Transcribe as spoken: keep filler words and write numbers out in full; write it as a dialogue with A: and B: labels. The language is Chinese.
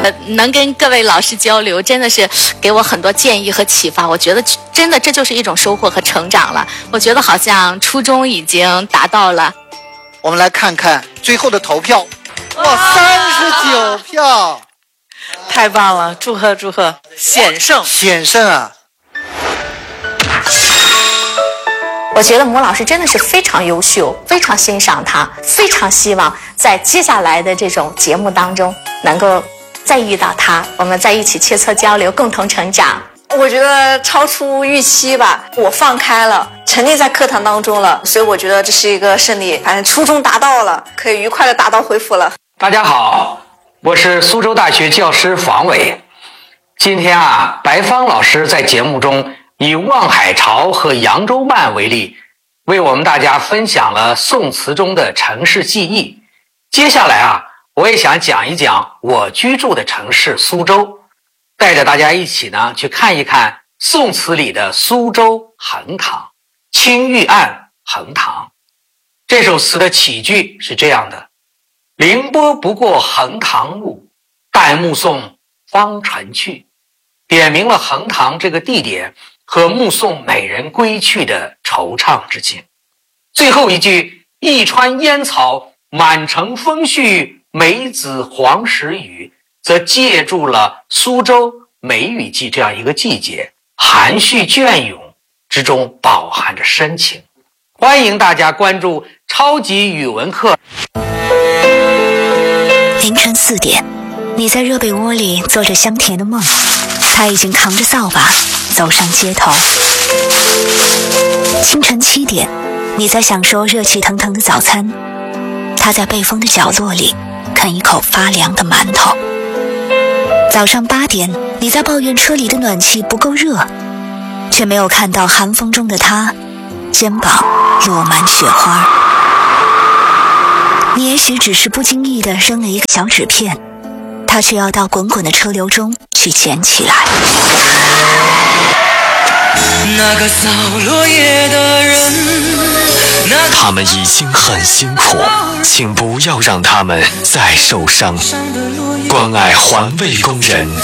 A: 能跟各位老师交流，真的是给我很多建议和启发。我觉得真的这就是一种收获和成长了。我觉得好像初衷已经达到了。
B: 我们来看看最后的投票，哇，三十九票，
C: 太棒了！祝贺祝贺，险胜
B: 险胜啊！
A: 我觉得母老师真的是非常优秀，非常欣赏他，非常希望在接下来的这种节目当中能够再遇到他，我们在一起切磋交流，共同成长。
D: 我觉得超出预期吧，我放开了，沉浸在课堂当中了，所以我觉得这是一个胜利，反正初衷达到了，可以愉快的打道回府了。
E: 大家好，我是苏州大学教师房伟。今天啊，白芳老师在节目中以望海潮和扬州慢为例，为我们大家分享了宋词中的城市记忆。接下来啊，我也想讲一讲我居住的城市苏州，带着大家一起呢去看一看宋词里的苏州横塘。青玉案横塘这首词的起句是这样的：凌波不过横塘路，但目送方船去。点明了横塘这个地点和目送美人归去的惆怅之情。最后一句一川烟草满城风絮，梅子黄时雨，则借助了苏州梅雨季这样一个季节，含蓄隽永之中饱含着深情。欢迎大家关注超级语文课。
F: 凌晨四点，你在热被窝里做着香甜的梦，他已经扛着扫把走上街头。清晨七点，你在享受热气腾腾的早餐，他在背风的角落里啃一口发凉的馒头。早上八点，你在抱怨车里的暖气不够热，却没有看到寒风中的他肩膀落满雪花。你也许只是不经意地扔了一个小纸片，他却要到滚滚的车流中去捡起来。
G: 那个扫落叶的人，
H: 他们已经很辛苦，请不要让他们再受伤。关爱环卫工人，